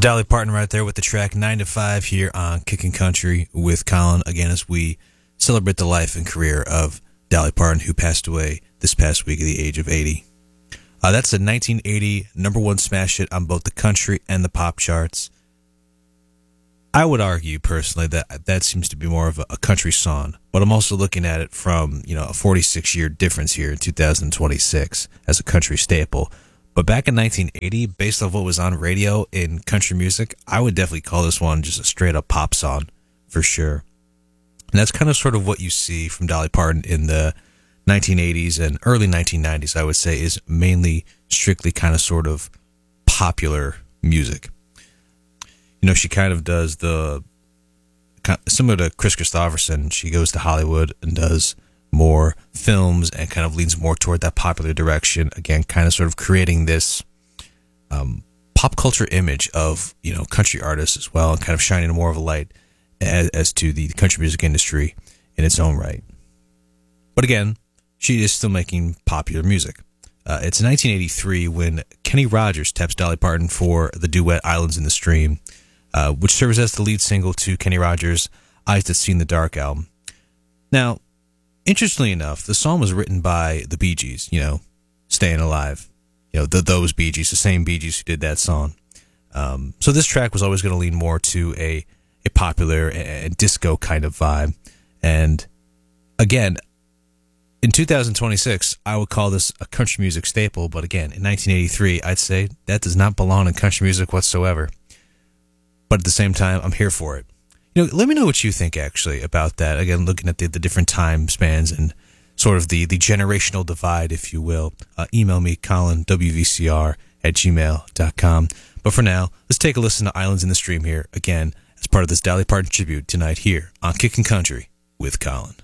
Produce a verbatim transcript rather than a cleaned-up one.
Dolly Parton right there with the track nine to five here on Kicking Country with Colin, again, as we celebrate the life and career of Dolly Parton, who passed away this past week at the age of eighty. Uh, that's a nineteen eighty number one smash hit on both the country and the pop charts. I would argue, personally, that that seems to be more of a, a country song, but I'm also looking at it from, you know, a forty-six year difference here in two thousand twenty-six as a country staple. But back in nineteen eighty, based on what was on radio in country music, I would definitely call this one just a straight-up pop song, for sure. And that's kind of sort of what you see from Dolly Parton in the nineteen eighties and early nineteen nineties, I would say, is mainly strictly kind of sort of popular music. You know, she kind of does the, similar to Chris Christopherson, she goes to Hollywood and does more films and kind of leans more toward that popular direction. Again, kind of sort of creating this um, pop culture image of, you know, country artists as well, and kind of shining more of a light as, as to the country music industry in its own right. But again, she is still making popular music. Uh, it's nineteen eighty-three when Kenny Rogers taps Dolly Parton for the duet Islands in the Stream, uh, which serves as the lead single to Kenny Rogers' Eyes That See in the Dark album. Now, interestingly enough, the song was written by the Bee Gees, you know, Staying Alive. You know, the, those Bee Gees, the same Bee Gees who did that song. Um, so this track was always going to lean more to a, a popular and disco kind of vibe. And again, in two thousand twenty-six, I would call this a country music staple. But again, in nineteen eighty-three, I'd say that does not belong in country music whatsoever. But at the same time, I'm here for it. You know, let me know what you think, actually, about that. Again, looking at the, the different time spans and sort of the, the generational divide, if you will. Uh, email me, Colin, W V C R at gmail dot com. But for now, let's take a listen to Islands in the Stream here, again, as part of this Dolly Parton tribute tonight here on Kickin' Country with Colin.